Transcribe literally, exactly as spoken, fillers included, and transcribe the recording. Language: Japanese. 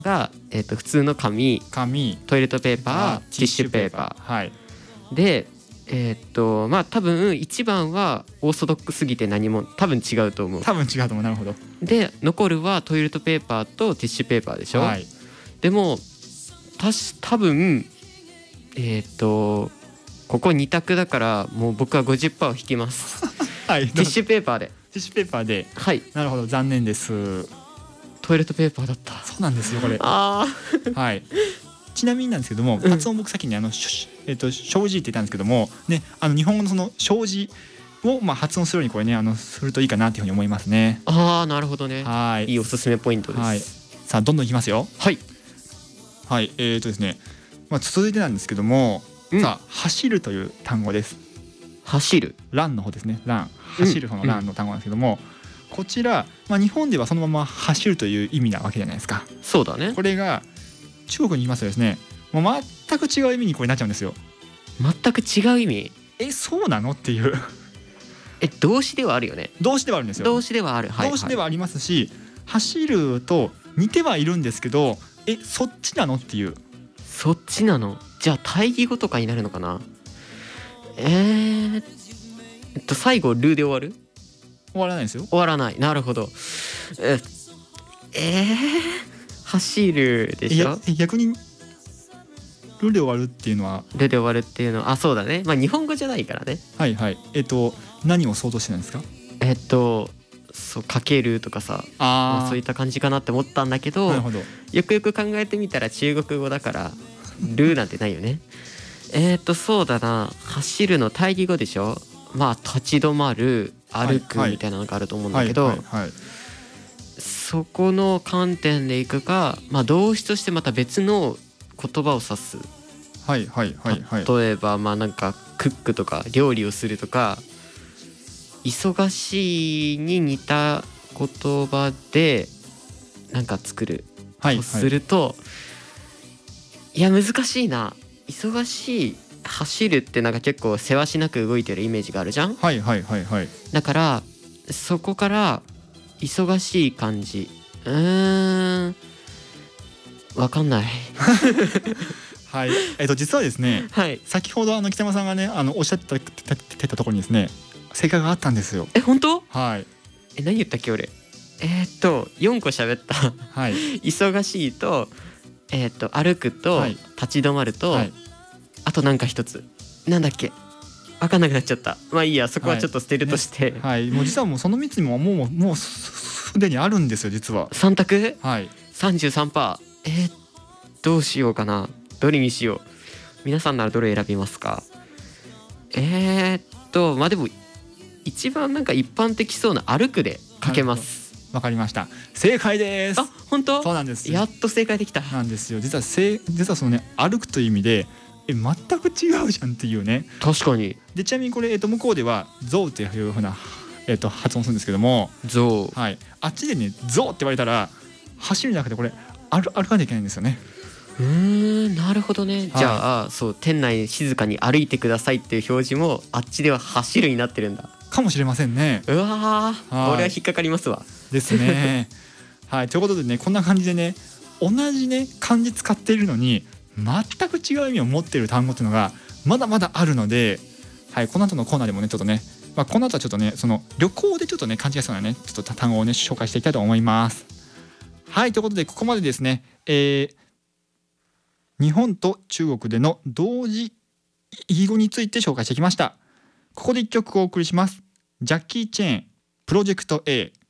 が、えー、と普通の紙、 紙、 トイレットペーパー、 あティッシュペーパー、 はい。 でえっ、とまあ多分いちばんはオーソドックすぎて何も多分違うと思う。 多分違うと思う。なるほど。 で残るはトイレットペーパーとティッシュペーパーでしょ、 はい。 でもたし多分えっ、とここに択だからもう僕は ごじゅっパーセント を引きますはい。 ティッシュペーパーで。 ティッシュペーパーで。 はいなるほど、残念です。 トイレットペーパーだった。 そうなんですよこれ。 あはい。ちなみになんですけども、 うん発音僕先にあのしえっと障子って言ったんですけどもね、あの日本語のその障子をまあ発音するようにこれねあのするといいかなっていうふうに思いますね。 あーなるほどね。 はい。 いいおすすめポイントです。 はい。さあどんどんいきますよ。 はい。 はい。えーとですね、まあ続いてなんですけども、 うんさあ走るという単語です。 走る。 ランの方ですね。ラン、走る方のランの単語なんですけども、こちら、まあ、日本ではそのまま走るという意味なわけじゃないですか。 そうだね。 これが中国に行きますとですね、もう全く違う意味にこれなっちゃうんですよ。 全く違う意味。 え、そうなのっていうえ動詞ではあるよね。 動詞ではあるんですよ。 動詞ではある、はいはい、 動詞ではありますし、走ると似てはいるんですけど、え、そっちなのっていう。 そっちなの。じゃあ対義語とかになるのかな。えー、えっと最後ルで終わる。 終わらないですよ。 終わらない。なるほど。ええー、走るでしょ。 え逆にルで終わるっていうのは、 ルで終わるっていうのは、あ、そうだね。まあ日本語じゃないからね。 はいはい。えっと何を想像してたんですか。 えっとそうかけるとかさ、まあ、 あそういった感じかなって思ったんだけど、 なるほど。 よくよく考えてみたら中国語だからルなんてないよね。えっとそうだな、走るの対義語でしょ。まあ立ち止まる、歩くみたいなのがあると思うんだけど、 はいはいはいはい、 そこの観点でいくか、まあ、動詞としてまた別の言葉を指す。 はいはいはいはい。 例えばまあなんかクックとか料理をするとか、忙しいに似た言葉でなんか作るとすると、いや難しいな。忙しい、走るってなんか結構せわしなく動いてるイメージがあるじゃん。 はいはいはいはい。 だからそこから忙しい感じ、うーんわかんないはい。えっと実はですね、 はい。 先ほどあの北山さんがねあのおっしゃってたててたところにですね、正解があったんですよ。 え本当？ はい。 え何言ったっけ俺。えー、っとよんこ喋ったはい。 忙しいと、えー、っと歩くと、 はい、 立ち止まると、 はい、 あとなんか一つなんだっけ、分かんなくなっちゃった。まあいいや、そこはちょっと捨てるとして、 はいね、はい、もう実はもうそのみっつにももうもうすでにあるんですよ実は。 さん択、 はい、 さんじゅうさんパーセント。えー、どうしようかな。どれにしよう。皆さんならどれ選びますか。えー、っとまあでも一番なんか一般的そうな歩くでかけます。 わかりました。正解です。 あ、本当？ そうなんです。 やっと正解できた。 なんですよ。実はせ実はそのね歩くという意味でえ全く違うじゃんっていうね。 確かに。 でちなみにこれ、えー、と向こうではゾウっていうふうな、えー、と発音するんですけども、 ゾウ、 はい、あっちでねゾウって言われたら走るんじゃなくてこれ歩歩かなきゃいけないんですよね。 うーん、なるほどね、はい、じゃあそう店内静かに歩いてくださいっていう表示もあっちでは走るになってるんだ。 かもしれませんね。 うわー、これは引っかかりますわ。 ですね。はい、ということでねこんな感じでね同じね漢字使っているのに全く違う意味を持っている単語っていうのがまだまだあるので、はい、この後のコーナーでもねちょっとね、まあ、この後はちょっとねその旅行でちょっとね感じやすそうなねちょっと単語をね紹介していきたいと思います。はい、ということでここまでですね、えー、日本と中国での同時異義語について紹介してきました。ここで一曲お送りします。ジャッキー・チェーンプロジェクト A。